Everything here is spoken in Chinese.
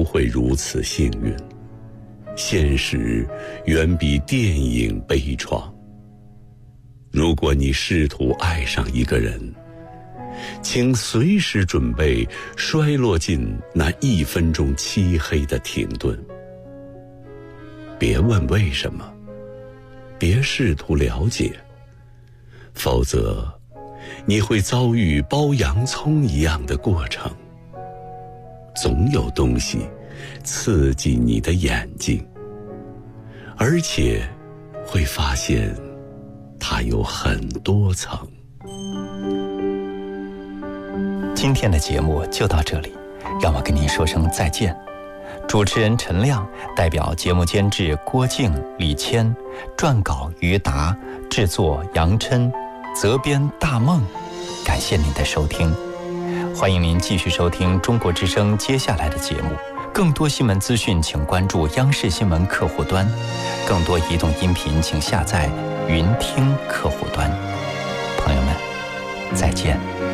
不会如此幸运。现实远比电影悲怆。如果你试图爱上一个人，请随时准备衰落进那1分钟漆黑的停顿。别问为什么，别试图了解，否则你会遭遇剥洋葱一样的过程。总有东西刺激你的眼睛，而且会发现它有很多层。 今天的节目就到这里，让我跟您说声再见。主持人陈亮，代表节目监制郭静、李谦，撰稿于达，制作杨琛，责编大梦。感谢您的收听，欢迎您继续收听中国之声接下来的节目。更多新闻资讯请关注央视新闻客户端，更多移动音频请下载云听客户端。朋友们，再见。